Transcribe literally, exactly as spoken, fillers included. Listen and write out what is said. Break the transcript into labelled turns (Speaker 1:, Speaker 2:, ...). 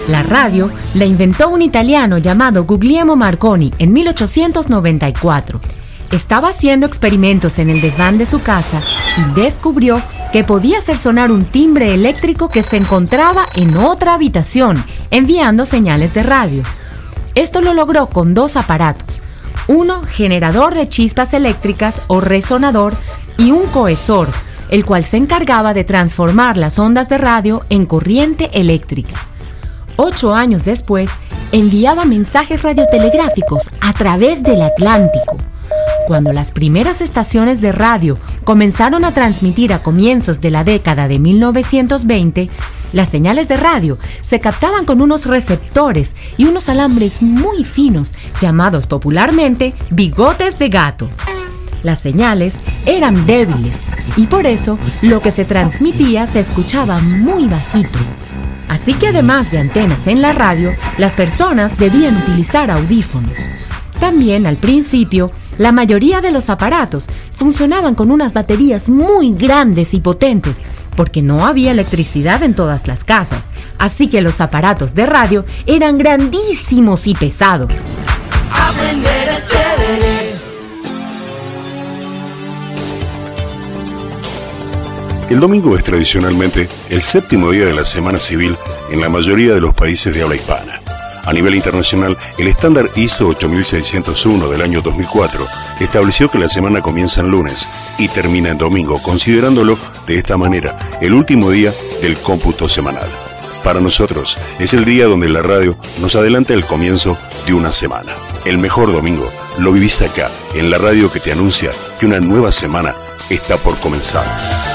Speaker 1: La radio la inventó un italiano llamado Guglielmo Marconi en mil ochocientos noventa y cuatro. Estaba haciendo experimentos en el desván de su casa y descubrió que podía hacer sonar un timbre eléctrico que se encontraba en otra habitación, enviando señales de radio. Esto lo logró con dos aparatos, uno generador de chispas eléctricas o resonador y un cohesor, el cual se encargaba de transformar las ondas de radio en corriente eléctrica. Ocho años después, enviaba mensajes radiotelegráficos a través del Atlántico. Cuando las primeras estaciones de radio comenzaron a transmitir a comienzos de la década de mil novecientos veinte, las señales de radio se captaban con unos receptores y unos alambres muy finos, llamados popularmente bigotes de gato. Las señales eran débiles y por eso lo que se transmitía se escuchaba muy bajito. Así que además de antenas en la radio, las personas debían utilizar audífonos. También al principio, la mayoría de los aparatos funcionaban con unas baterías muy grandes y potentes, porque no había electricidad en todas las casas, así que los aparatos de radio eran grandísimos y pesados.
Speaker 2: Aprender es chévere.
Speaker 3: El domingo es tradicionalmente el séptimo día de la Semana Civil en la mayoría de los países de habla hispana. A nivel internacional, el estándar I S O ocho mil seiscientos uno del año dos mil cuatro estableció que la semana comienza en lunes y termina en domingo, considerándolo de esta manera el último día del cómputo semanal. Para nosotros, es el día donde la radio nos adelanta el comienzo de una semana. El mejor domingo lo vivís acá, en la radio que te anuncia que una nueva semana está por comenzar.